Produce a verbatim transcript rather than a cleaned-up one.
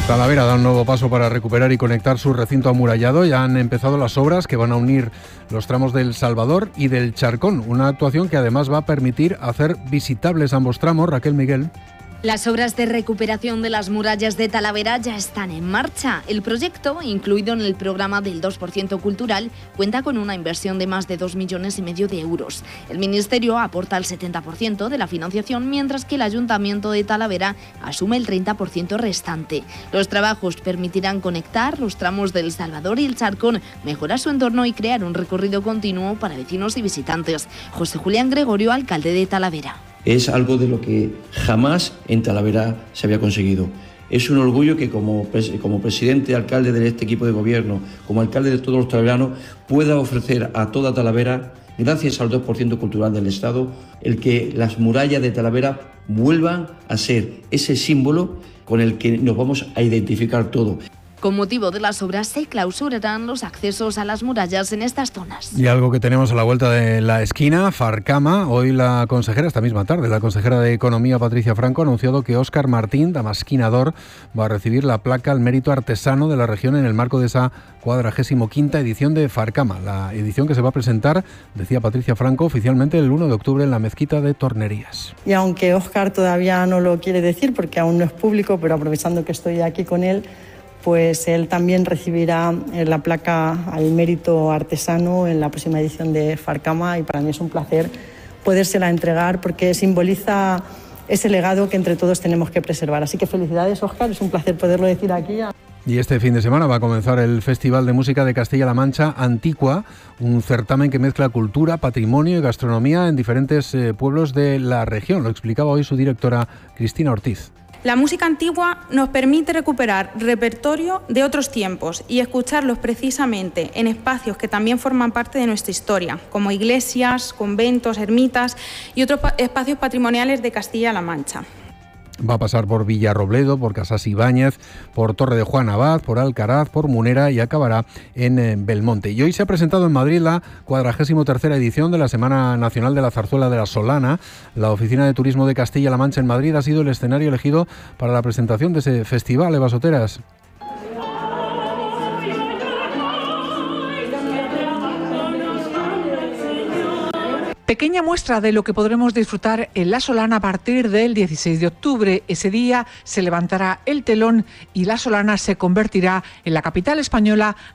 Talavera da un nuevo paso para recuperar y conectar su recinto amurallado. Ya han empezado las obras que van a unir los tramos del Salvador y del Charcón, una actuación que además va a permitir hacer visitables ambos tramos. Raquel Miguel. Las obras de recuperación de las murallas de Talavera ya están en marcha. El proyecto, incluido en el programa del dos por ciento cultural, cuenta con una inversión de más de dos millones y medio de euros. El Ministerio aporta el setenta por ciento de la financiación, mientras que el Ayuntamiento de Talavera asume el treinta por ciento restante. Los trabajos permitirán conectar los tramos del Salvador y el Charcón, mejorar su entorno y crear un recorrido continuo para vecinos y visitantes. José Julián Gregorio, alcalde de Talavera. Es algo de lo que jamás en Talavera se había conseguido. Es un orgullo que como, como presidente, alcalde de este equipo de gobierno, como alcalde de todos los talaveranos, pueda ofrecer a toda Talavera, gracias al dos por ciento cultural del Estado, el que las murallas de Talavera vuelvan a ser ese símbolo con el que nos vamos a identificar todos. Con motivo de las obras se clausurarán los accesos a las murallas en estas zonas. Y algo que tenemos a la vuelta de la esquina, Farcama. Hoy la consejera, esta misma tarde, la consejera de Economía, Patricia Franco, ha anunciado que Óscar Martín, damasquinador, va a recibir la placa al mérito artesano de la región en el marco de esa cuadragésimo quinta edición de Farcama. La edición que se va a presentar, decía Patricia Franco, oficialmente el uno de octubre en la Mezquita de Tornerías. Y aunque Óscar todavía no lo quiere decir porque aún no es público, pero aprovechando que estoy aquí con él, pues él también recibirá la placa al mérito artesano en la próxima edición de Farcama, y para mí es un placer podérsela entregar porque simboliza ese legado que entre todos tenemos que preservar. Así que felicidades, Óscar, es un placer poderlo decir aquí. Y este fin de semana va a comenzar el Festival de Música de Castilla-La Mancha Antigua, un certamen que mezcla cultura, patrimonio y gastronomía en diferentes eh, pueblos de la región. Lo explicaba hoy su directora, Cristina Ortiz. La música antigua nos permite recuperar repertorio de otros tiempos y escucharlos precisamente en espacios que también forman parte de nuestra historia, como iglesias, conventos, ermitas y otros espacios patrimoniales de Castilla-La Mancha. Va a pasar por Villarrobledo, por Casas Ibáñez, por Torre de Juan Abad, por Alcaraz, por Munera y acabará en eh, Belmonte. Y hoy se ha presentado en Madrid la cuadragésimo tercera edición de la Semana Nacional de la Zarzuela de la Solana. La Oficina de Turismo de Castilla-La Mancha en Madrid ha sido el escenario elegido para la presentación de ese festival. Eva Soteras. Pequeña muestra de lo que podremos disfrutar en La Solana a partir del dieciséis de octubre. Ese día se levantará el telón y La Solana se convertirá en la capital española